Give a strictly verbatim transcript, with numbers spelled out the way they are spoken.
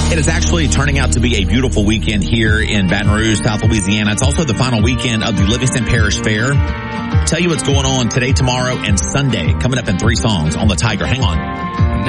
It is actually turning out to be a beautiful weekend here in Baton Rouge, South Louisiana. It's also the final weekend of the Livingston Parish Fair. Tell you what's going on today, tomorrow, and Sunday coming up in three songs on the Tiger. Hang on.